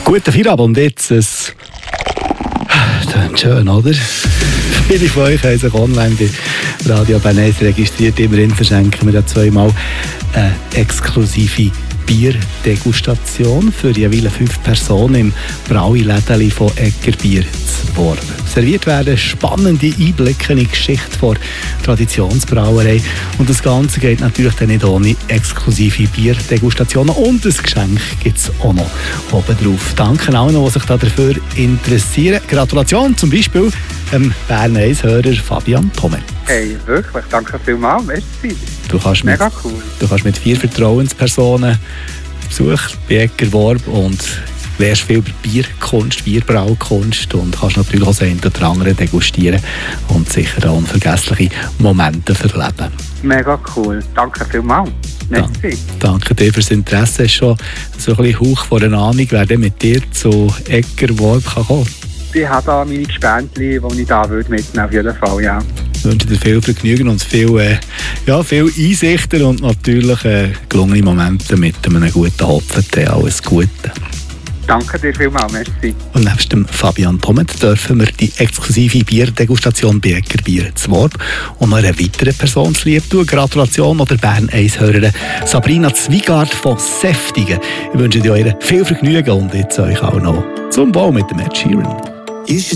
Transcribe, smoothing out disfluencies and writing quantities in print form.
Guten Feierabend, jetzt das klingt schön, oder? Viele von euch haben sich online bei Radio Bernese registriert. Immerhin verschenken wir ja zweimal eine exklusive Bierdegustation für jeweils 5 Personen im Brauilädeli von Eckerbier zu Worb. Serviert werden spannende Einblicke in die Geschichte der Traditionsbrauerei. Und das Ganze geht natürlich dann nicht ohne exklusive Bierdegustationen. Und ein Geschenk gibt es auch noch oben drauf. Danke allen, die sich dafür interessieren. Gratulation zum Beispiel Bern 1-Hörer Fabian Thomet. Hey, wirklich, danke vielmals, merci. Mega cool. Du kannst mit 4 Vertrauenspersonen Besuch bei Eckerbier Worb und lernst viel über Bierkunst, Bierbraukunst und kannst natürlich auch das eine oder andere degustieren und sicher auch unvergessliche Momente verleben. Mega cool, danke vielmals. Merci. Danke dir fürs Interesse. Es ist schon so ein bisschen Hauch vor einer Ahnung, wer denn mit dir zu Eckerbier Worb kommen kann. Ich habe da meine Gespendchen, die ich da mitnehmen, auf jeden Fall, ja. Ich wünsche dir viel Vergnügen und viel Einsichten und natürlich gelungene Momente mit einem guten Hopfentee. Alles Gute. Danke dir vielmals, merci. Und nebst dem Fabian Thomet dürfen wir die exklusive Bierdegustation bei Eckerbier zu Worb und noch einer weiteren Person zu lieb tun. Gratulation oder Bern 1-Hörerin Sabrina Zwigart von Seftigen. Ich wünsche dir viel Vergnügen und jetzt euch auch noch zum Bau mit dem Ed Sheeran.